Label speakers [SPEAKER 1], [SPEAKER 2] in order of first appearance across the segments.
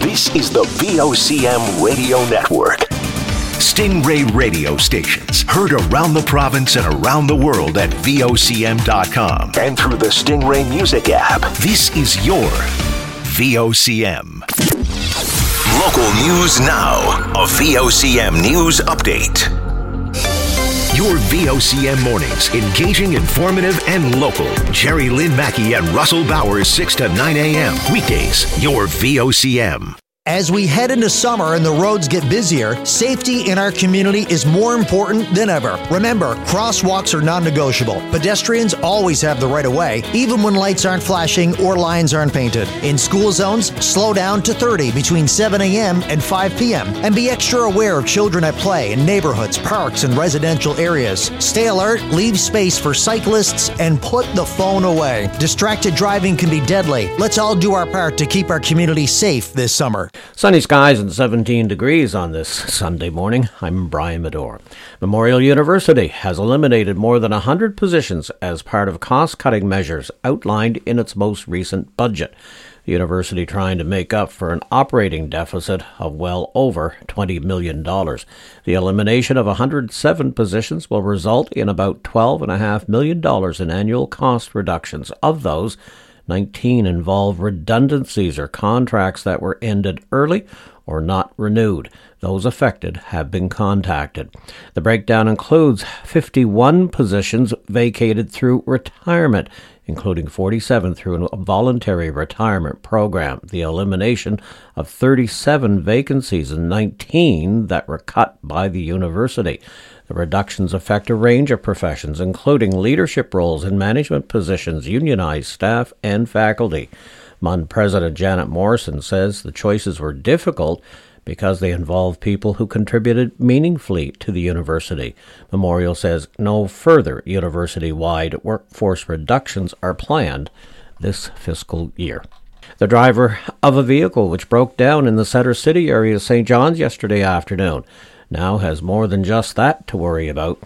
[SPEAKER 1] This is the VOCM Radio Network. Stingray radio stations heard around the province and around the world at VOCM.com and through the Stingray Music app. This is your VOCM. Local news now. A VOCM news update. Your VOCM mornings, engaging, informative, and local. Jerry Lynn Mackey and Russell Bowers, 6 to 9 a.m. Weekdays, your VOCM.
[SPEAKER 2] As we head into summer and the roads get busier, safety in our community is more important than ever. Remember, crosswalks are non-negotiable. Pedestrians always have the right of way, even when lights aren't flashing or lines aren't painted. In school zones, slow down to 30 between 7 a.m. and 5 p.m. And be extra aware of children at play in neighborhoods, parks, and residential areas. Stay alert, leave space for cyclists, and put the phone away. Distracted driving can be deadly. Let's all do our part to keep our community safe this summer.
[SPEAKER 3] Sunny skies and 17 degrees on this Sunday morning. I'm Brian Medore. Memorial University has eliminated more than 100 positions as part of cost-cutting measures outlined in its most recent budget. The university trying to make up for an operating deficit of well over $20 million. The elimination of 107 positions will result in about $12.5 million in annual cost reductions. Of those, 19 involve redundancies or contracts that were ended early or not renewed. Those affected have been contacted. The breakdown includes 51 positions vacated through retirement, including 47 through a voluntary retirement program, the elimination of 37 vacancies and 19 that were cut by the university. The reductions affect a range of professions, including leadership roles in management positions, unionized staff, and faculty. MUN President Janet Morrison says the choices were difficult because they involve people who contributed meaningfully to the university. Memorial says no further university-wide workforce reductions are planned this fiscal year. The driver of a vehicle which broke down in the Center City area of St. John's yesterday afternoon now has more than just that to worry about.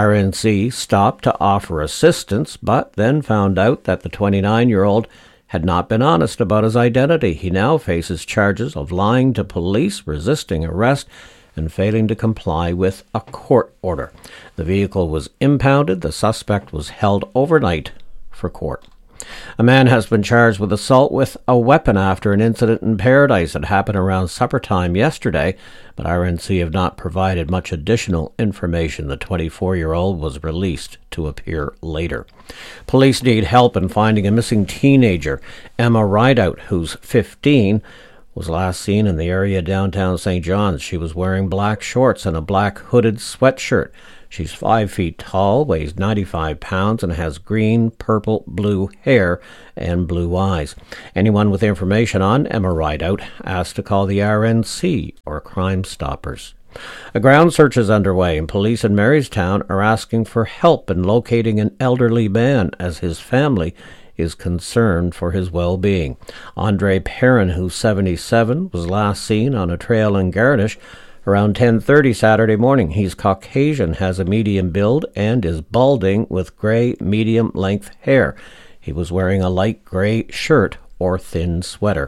[SPEAKER 3] RNC stopped to offer assistance, but then found out that the 29-year-old had not been honest about his identity. He now faces charges of lying to police, resisting arrest, and failing to comply with a court order. The vehicle was impounded. The suspect was held overnight for court. A man has been charged with assault with a weapon after an incident in Paradise that happened around supper time yesterday, but RNC have not provided much additional information. The 24-year-old was released to appear later. Police need help in finding a missing teenager. Emma Rideout, who's 15, was last seen in the area downtown St. John's. She was wearing black shorts and a black hooded sweatshirt. She's 5 feet tall, weighs 95 pounds, and has green, purple, blue hair and blue eyes. Anyone with information on Emma Rideout asked to call the RNC or Crime Stoppers. A ground search is underway, and police in Marystown are asking for help in locating an elderly man as his family is concerned for his well-being. Andre Perrin, who's 77, was last seen on a trail in Garnish around 10:30 Saturday morning. He's Caucasian, has a medium build, and is balding with gray medium-length hair. He was wearing a light gray shirt or thin sweater.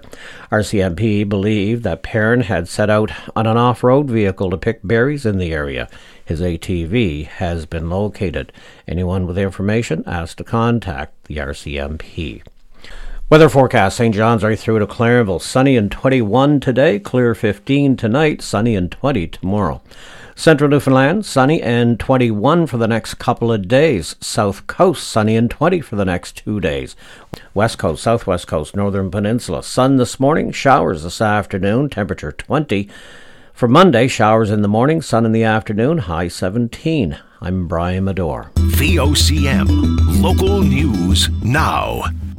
[SPEAKER 3] RCMP believed that Perrin had set out on an off-road vehicle to pick berries in the area. His ATV has been located. Anyone with information asked to contact the RCMP. Weather forecast: St. John's right through to Clarenville. Sunny and 21 today, clear 15 tonight, sunny and 20 tomorrow. Central Newfoundland, sunny and 21 for the next couple of days. South Coast, sunny and 20 for the next 2 days. West Coast, Southwest Coast, Northern Peninsula, sun this morning, showers this afternoon, temperature 20. For Monday, showers in the morning, sun in the afternoon, high 17. I'm Brian Medore.
[SPEAKER 1] VOCM, local news now.